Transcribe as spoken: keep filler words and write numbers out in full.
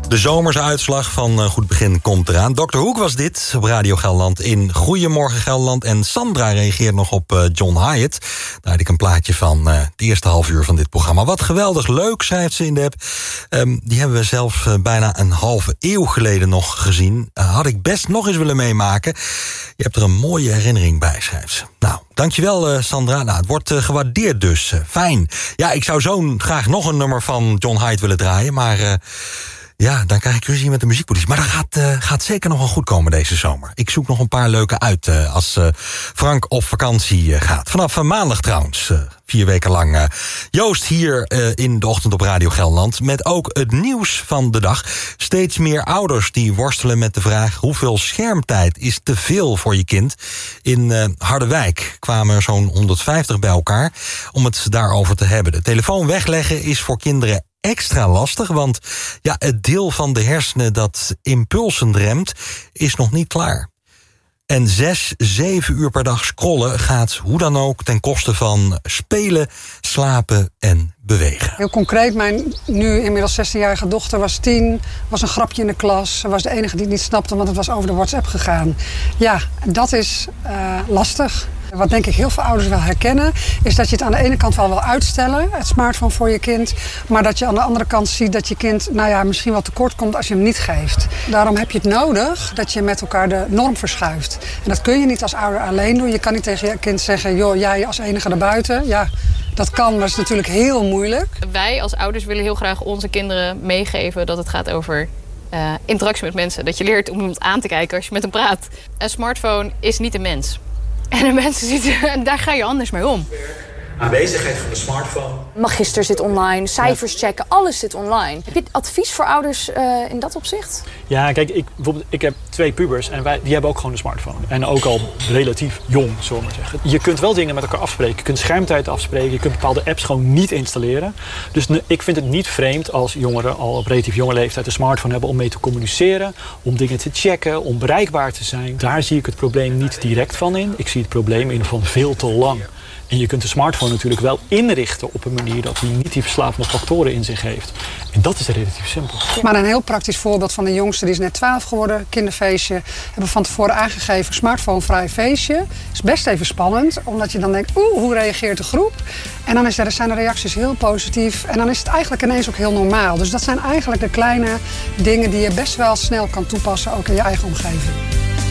De zomerse uitslag van Goed Begin komt eraan. dokter Hoek was dit op Radio Gelderland in Goedemorgen Gelderland. En Sandra reageert nog op uh, John Hyatt. Daar had ik een plaatje van uh, het eerste half uur van dit programma. Wat geweldig leuk, schrijft ze in de app. Um, die hebben we zelf uh, bijna een halve eeuw geleden nog gezien. Uh, had ik best nog eens willen meemaken. Je hebt er een mooie herinnering bij, schrijft ze. Nou, dankjewel uh, Sandra. Nou, het wordt uh, gewaardeerd dus. Uh, fijn. Ja, ik zou zo graag nog een nummer van John Hyatt willen draaien, maar... Uh, Ja, dan krijg ik ruzie met de muziekpolitie. Maar dat gaat, uh, gaat zeker nog wel goed komen deze zomer. Ik zoek nog een paar leuke uit uh, als uh, Frank op vakantie uh, gaat. Vanaf uh, maandag trouwens, uh, vier weken lang. Uh, Joost hier uh, in de ochtend op Radio Gelderland. Met ook het nieuws van de dag. Steeds meer ouders die worstelen met de vraag... hoeveel schermtijd is te veel voor je kind? In uh, Harderwijk kwamen er zo'n honderdvijftig bij elkaar... om het daarover te hebben. De telefoon wegleggen is voor kinderen extra lastig, want ja, het deel van de hersenen dat impulsen remt, is nog niet klaar. En zes, zeven uur per dag scrollen gaat hoe dan ook ten koste van spelen, slapen en bewegen. Heel concreet, mijn nu inmiddels zestienjarige dochter was tien, was een grapje in de klas. Ze was de enige die het niet snapte, want het was over de WhatsApp gegaan. Ja, dat is uh, lastig. Wat denk ik heel veel ouders wel herkennen, is dat je het aan de ene kant wel wil uitstellen, het smartphone voor je kind, maar dat je aan de andere kant ziet dat je kind nou ja, misschien wel tekort komt als je hem niet geeft. Daarom heb je het nodig dat je met elkaar de norm verschuift. En dat kun je niet als ouder alleen doen. Je kan niet tegen je kind zeggen, joh, jij als enige erbuiten. Ja, dat kan, maar dat is natuurlijk heel moeilijk. Wij als ouders willen heel graag onze kinderen meegeven dat het gaat over uh, interactie met mensen. Dat je leert om iemand aan te kijken als je met hem praat. Een smartphone is niet een mens. En de mensen zitten, daar ga je anders mee om. Aanwezigheid van de smartphone. Magister zit online, cijfers checken, alles zit online. Heb je advies voor ouders uh, in dat opzicht? Ja, kijk, ik, bijvoorbeeld, ik heb twee pubers en wij, die hebben ook gewoon een smartphone. En ook al relatief jong, zullen we maar zeggen. Je kunt wel dingen met elkaar afspreken. Je kunt schermtijd afspreken. Je kunt bepaalde apps gewoon niet installeren. Dus ik vind het niet vreemd als jongeren al op relatief jonge leeftijd een smartphone hebben om mee te communiceren. Om dingen te checken, om bereikbaar te zijn. Daar zie ik het probleem niet direct van in. Ik zie het probleem in van veel te lang. En je kunt de smartphone natuurlijk wel inrichten op een manier dat hij niet die verslavende factoren in zich heeft. En dat is relatief simpel. Maar een heel praktisch voorbeeld van de jongste, die is net twaalf geworden, kinderfeestje. Hebben van tevoren aangegeven, smartphonevrij feestje. Is best even spannend, omdat je dan denkt, oeh, hoe reageert de groep? En dan is er, zijn de reacties heel positief. En dan is het eigenlijk ineens ook heel normaal. Dus dat zijn eigenlijk de kleine dingen die je best wel snel kan toepassen, ook in je eigen omgeving.